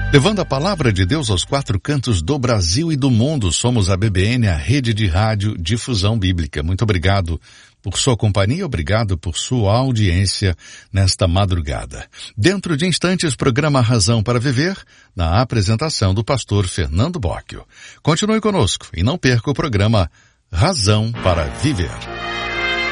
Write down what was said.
Levando a palavra de Deus aos 4 cantos do Brasil e do mundo, somos a BBN, a rede de rádio Difusão Bíblica. Muito obrigado por sua companhia, obrigado por sua audiência nesta madrugada. Dentro de instantes, programa Razão para Viver, na apresentação do pastor Fernando Bocchio. Continue conosco e não perca o programa Razão para Viver.